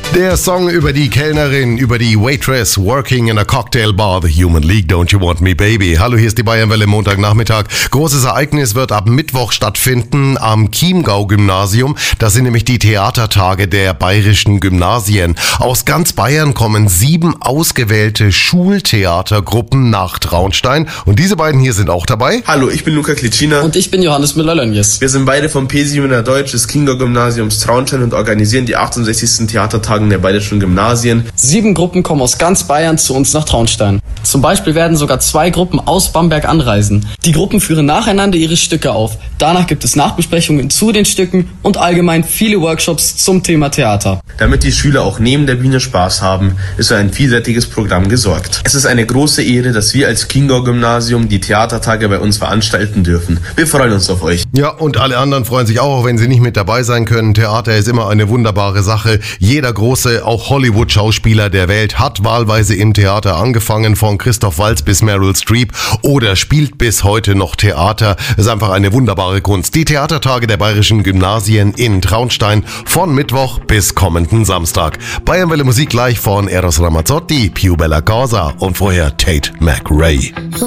Der Song über die Kellnerin, über die Waitress working in a cocktail bar, The Human League, Don't You Want Me Baby. Hallo, hier ist die Bayernwelle, Montagnachmittag. Großes Ereignis wird ab Mittwoch stattfinden am Chiemgau-Gymnasium. Das sind nämlich die Theatertage der bayerischen Gymnasien. Aus ganz Bayern kommen 7 ausgewählte Schultheatergruppen nach Traunstein. Und diese beiden hier sind auch dabei. Hallo, ich bin Luca Klicina. Und ich bin Johannes Müller-Lönjes. Wir sind beide vom P7 Deutsch des Chiemgau-Gymnasiums Traunstein und organisieren die 68. Theatertage der bayerischen Gymnasien. 7 Gruppen kommen aus ganz Bayern zu uns nach Traunstein. Zum Beispiel werden sogar 2 Gruppen aus Bamberg anreisen. Die Gruppen führen nacheinander ihre Stücke auf. Danach gibt es Nachbesprechungen zu den Stücken und allgemein viele Workshops zum Thema Theater. Damit die Schüler auch neben der Bühne Spaß haben, ist für ein vielseitiges Programm gesorgt. Es ist eine große Ehre, dass wir als Chiemgau-Gymnasium die Theatertage bei uns veranstalten dürfen. Wir freuen uns auf euch. Ja, und alle anderen freuen sich auch, wenn sie nicht mit dabei sein können. Theater ist immer eine wunderbare Sache. Jeder große, auch Hollywood-Schauspieler der Welt hat wahlweise im Theater angefangen, von Christoph Waltz bis Meryl Streep, oder spielt bis heute noch Theater. Das ist einfach eine wunderbare Kunst. Die Theatertage der bayerischen Gymnasien in Traunstein von Mittwoch bis kommenden Samstag. Bayernwelle Musik gleich von Eros Ramazzotti, Più Bella Cosa und vorher Tate McRae.